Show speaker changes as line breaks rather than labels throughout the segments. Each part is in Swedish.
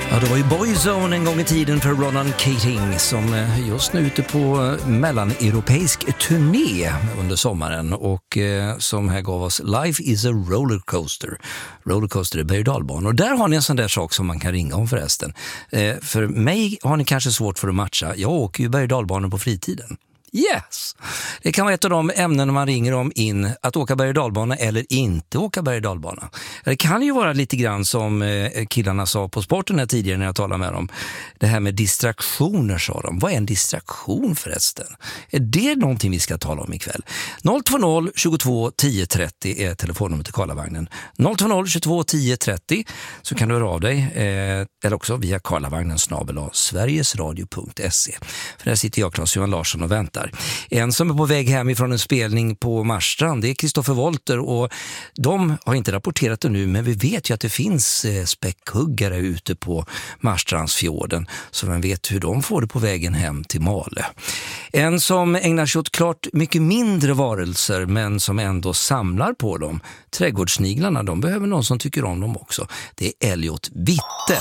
Ja, det var ju Boyzone en gång i tiden för Ronan Keating som just nu är ute på mellaneuropeisk turné under sommaren och som här gav oss Life is a rollercoaster. Rollercoaster är berg- och dalbanor. Och där har ni en sån där sak som man kan ringa om förresten. För mig har ni kanske svårt för att matcha. Jag åker ju berg- och dalbanor på fritiden. Yes! Det kan vara ett av de ämnen man ringer om in att åka berg- och dalbana eller inte åka berg- och dalbana. Det kan ju vara lite grann som killarna sa på sporten här tidigare när jag talade med dem. Det här med distraktioner sa de. Vad är en distraktion förresten? Är det någonting vi ska tala om ikväll? 020 22 10 30 är telefonnumret till Karlavagnen. 020 22 10 30 så kan du höra av dig eller också via karlavagnen@sverigesradio.se. För där sitter jag, Claes-Johan Larsson, och väntar. En som är på väg hem ifrån en spelning på Marstrand, det är Kristoffer Wolter, och de har inte rapporterat det nu, men vi vet ju att det finns späckhuggare ute på Marstrandsfjorden, så vem vet hur de får det på vägen hem till Malö. En som ägnar sig åt klart mycket mindre varelser men som ändå samlar på dem, trädgårdssniglarna, de behöver någon som tycker om dem också. Det är Elliot Witte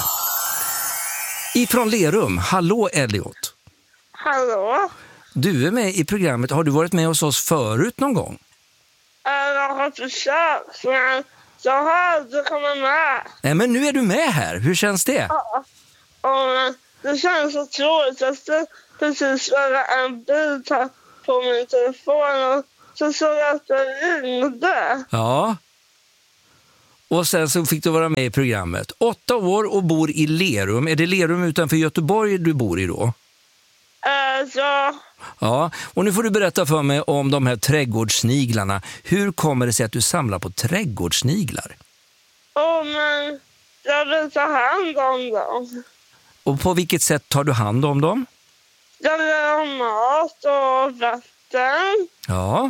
ifrån Lerum. Hallå Elliot.
Hallå?
Du är med i programmet. Har du varit med hos oss förut någon gång?
Jag har försökt, men jag har aldrig kommit med.
Nej, men nu är du med här. Hur känns det?
Ja. Och det känns så tråkigt att det precis var en bild här på min telefon och så såg jag att det ringde.
Ja. Och sen så fick du vara med i programmet. 8 år och bor i Lerum. Är det Lerum utanför Göteborg du bor i då?
Ja.
Ja, och nu får du berätta för mig om de här trädgårdssniglarna. Hur kommer det sig att du samlar på trädgårdssniglar?
Men jag vill ta hand om dem.
Och på vilket sätt tar du hand om dem?
Jag vill ha mat och vatten.
Ja.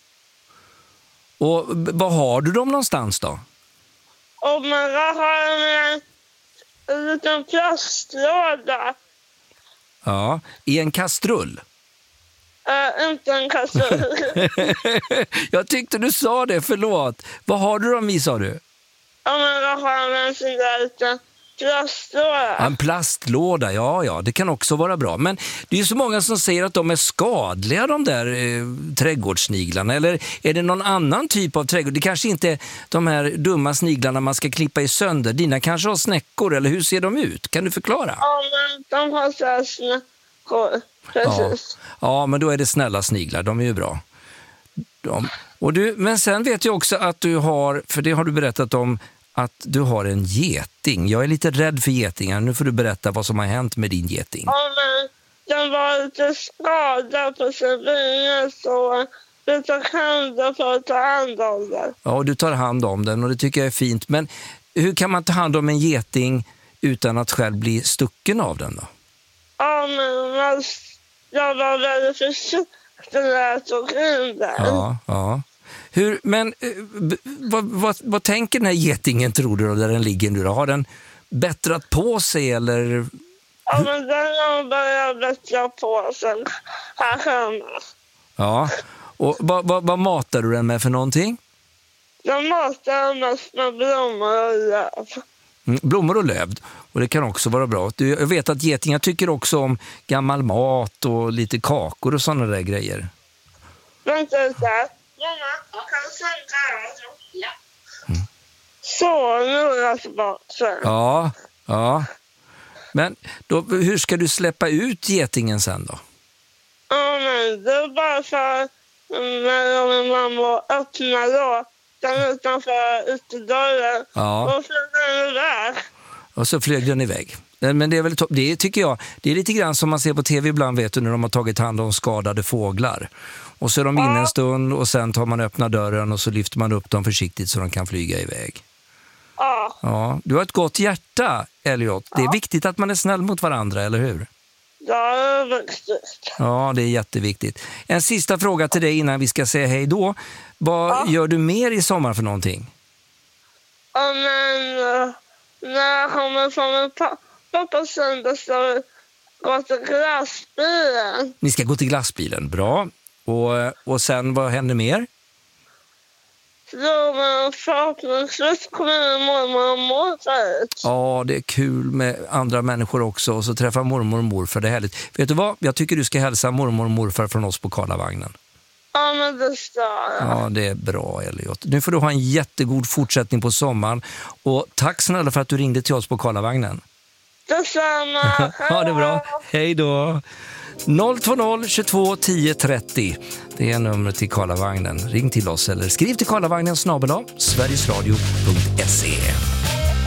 Och var har du dem någonstans då?
Och jag har en liten plastlåda.
Ja, i en kastrull.
Inte en kastrull.
Jag tyckte du sa det, förlåt. Vad har du dem i, sa du?
Jag har en sån där liten plastlåda.
En plastlåda, ja, det kan också vara bra. Men det är ju så många som säger att de är skadliga, de där trädgårdssniglarna. Eller är det någon annan typ av trädgård? Det kanske inte är de här dumma sniglarna man ska klippa i sönder. Dina kanske har snäckor, eller hur ser de ut? Kan du förklara?
Ja, men de har så här snäckor. Precis.
Ja, men då är det snälla sniglar, de är ju bra. Men sen vet jag också att du har, för det har du berättat om, att du har en geting. Jag är lite rädd för getingar. Nu får du berätta vad som har hänt med din geting.
Ja, men den var lite skadad på sin vinge, så vi tar hand för att ta hand om den.
Ja, och du tar hand om den och det tycker jag är fint. Men hur kan man ta hand om en geting utan att själv bli stucken av den då?
Ja, men jag var väldigt försiktig när jag tog in den.
Ja. Vad tänker den här getingen, tror du, där den ligger nu då? Har den bättrat på sig eller?
Ja, men den har börjat bättra på sig här hemma.
Ja, och vad matar du den med för någonting?
Jag matar den mest med blommor och löv.
Blommor och löv, och det kan också vara bra. Jag vet att getingar tycker också om gammal mat och lite kakor och sådana där grejer.
Vänta lite. Mamma, kan du sänka här? Ja. Så, nu är jag tillbaka.
Ja. Men då, hur ska du släppa ut getingen sen då?
Ja, men det är bara för när min mamma öppnar då den utanför ytterdörren.
Ja.
Och flyger den iväg.
Och så flög den iväg. Men det är väl det tycker jag. Det är lite grann som man ser på tv ibland, vet du, när de har tagit hand om skadade fåglar. Och så är de inne en stund och sen tar man öppna dörren och så lyfter man upp dem försiktigt så de kan flyga iväg. Ja, du har ett gott hjärta, Elliot. Det är viktigt att man är snäll mot varandra, eller hur?
Ja, det är viktigt.
Ja, det är jätteviktigt. En sista fråga till dig innan vi ska säga hej då. Vad gör du mer i sommar för någonting?
Ja, men när jag kommer från min pappa på söndag så gå till glassbilen.
Ni ska gå till glassbilen, bra. Och sen, vad händer mer?
då man förhoppningsvis kommer mormor och morfar ut.
Ja, det är kul med andra människor också. Och så träffa mormor och morfar, det är härligt. Vet du vad? Jag tycker du ska hälsa mormor och morfar från oss på Karlavagnen.
Ja, men det ska jag.
Ja, det är bra, Elliot. Nu får du ha en jättegod fortsättning på sommaren. Och tack snälla för att du ringde till oss på Karlavagnen.
Detsamma.
Ha det bra. Hej då. 020 22 10 30. Det är numret till Karlavagnen. Ring till oss eller skriv till karlavagnen @sverigesradio.se.